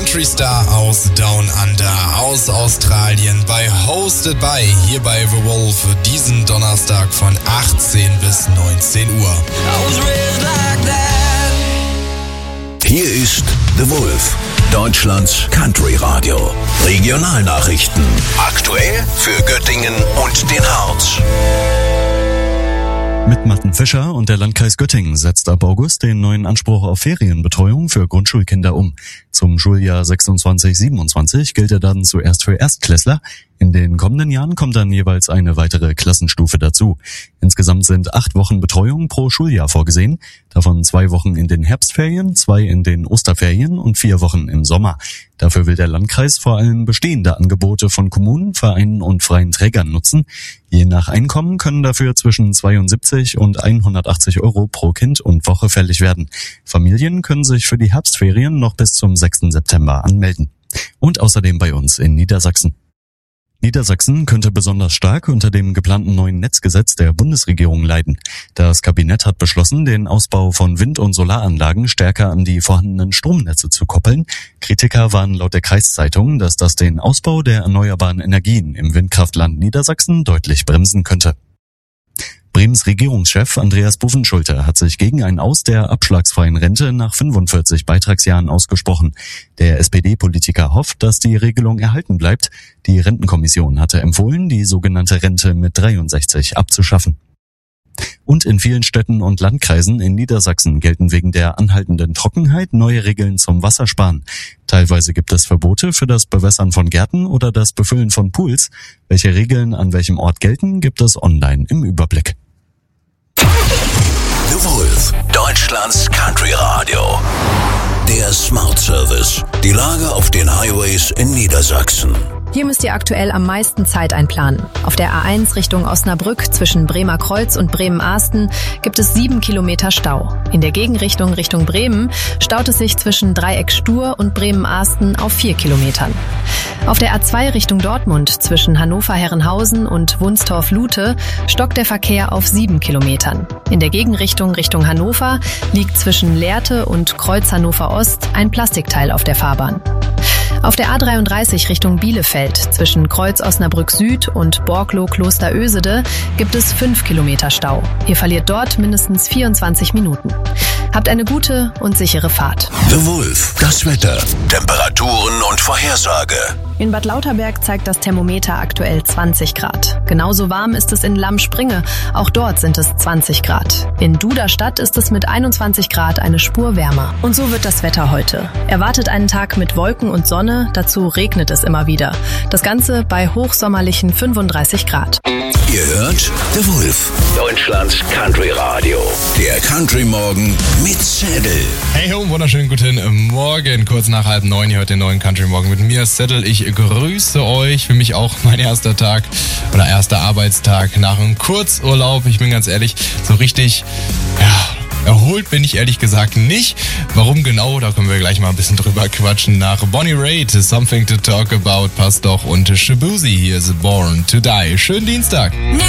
Country Star aus Down Under, aus Australien, bei Hosted by, hier bei The Wolf, diesen Donnerstag von 18 bis 19 Uhr. Hier ist The Wolf, Deutschlands Country Radio. Regionalnachrichten, aktuell für Göttingen und den Harz. Mit Martin Fischer und der Landkreis Göttingen setzt ab August den neuen Anspruch auf Ferienbetreuung für Grundschulkinder um. Zum Schuljahr 26/27 gilt er dann zuerst für Erstklässler. In den kommenden Jahren kommt dann jeweils eine weitere Klassenstufe dazu. Insgesamt sind 8 Wochen Betreuung pro Schuljahr vorgesehen, davon 2 Wochen in den Herbstferien, 2 in den Osterferien und 4 Wochen im Sommer. Dafür will der Landkreis vor allem bestehende Angebote von Kommunen, Vereinen und freien Trägern nutzen. Je nach Einkommen können dafür zwischen 72 und 180 Euro pro Kind und Woche fällig werden. Familien können sich für die Herbstferien noch bis zum 6. September anmelden. Und außerdem bei uns in Niedersachsen. Niedersachsen könnte besonders stark unter dem geplanten neuen Netzgesetz der Bundesregierung leiden. Das Kabinett hat beschlossen, den Ausbau von Wind- und Solaranlagen stärker an die vorhandenen Stromnetze zu koppeln. Kritiker warnen laut der Kreiszeitung, dass das den Ausbau der erneuerbaren Energien im Windkraftland Niedersachsen deutlich bremsen könnte. Bremens Regierungschef Andreas Buffenschulte hat sich gegen ein Aus der abschlagsfreien Rente nach 45 Beitragsjahren ausgesprochen. Der SPD-Politiker hofft, dass die Regelung erhalten bleibt. Die Rentenkommission hatte empfohlen, die sogenannte Rente mit 63 abzuschaffen. Und in vielen Städten und Landkreisen in Niedersachsen gelten wegen der anhaltenden Trockenheit neue Regeln zum Wassersparen. Teilweise gibt es Verbote für das Bewässern von Gärten oder das Befüllen von Pools. Welche Regeln an welchem Ort gelten, gibt es online im Überblick. The Wolf, Deutschlands Country Radio. Der Smart Service. Die Lage auf den Highways in Niedersachsen. Hier müsst ihr aktuell am meisten Zeit einplanen. Auf der A1 Richtung Osnabrück zwischen Bremer Kreuz und Bremen-Ahsten gibt es 7 Kilometer Stau. In der Gegenrichtung Richtung Bremen staut es sich zwischen Dreieck Stur und Bremen-Ahsten auf 4 Kilometern. Auf der A2 Richtung Dortmund zwischen Hannover-Herrenhausen und Wunstorf-Lute stockt der Verkehr auf 7 Kilometern. In der Gegenrichtung Richtung Hannover liegt zwischen Lehrte und Kreuz Hannover Ost ein Plastikteil auf der Fahrbahn. Auf der A33 Richtung Bielefeld zwischen Kreuz Osnabrück Süd und Borgloh Kloster Ösede gibt es 5 Kilometer Stau. Ihr verliert dort mindestens 24 Minuten. Habt eine gute und sichere Fahrt. The Wolf, das Wetter, Temperaturen und Vorhersage. In Bad Lauterberg zeigt das Thermometer aktuell 20 Grad. Genauso warm ist es in Lammspringe. Auch dort sind es 20 Grad. In Duderstadt ist es mit 21 Grad eine Spur wärmer. Und so wird das Wetter heute. Erwartet einen Tag mit Wolken und Sonne, dazu regnet es immer wieder. Das Ganze bei hochsommerlichen 35 Grad. Ihr hört The Wolf, Deutschlands Country Radio. Der Country Morgen mit Zettel. Hey ho, wunderschönen guten Morgen. Kurz nach 8:30, ihr hört den neuen Country Morgen mit mir, Zettel. Ich grüße euch. Für mich auch mein erster Tag oder erster Arbeitstag nach einem Kurzurlaub. Ich bin ganz ehrlich, so richtig, erholt bin ich ehrlich gesagt nicht. Warum genau, da können wir gleich mal ein bisschen drüber quatschen. Nach Bonnie Raitt, Something to Talk About, passt doch. Und Shabuzi, hier ist Born to Die. Schönen Dienstag. Now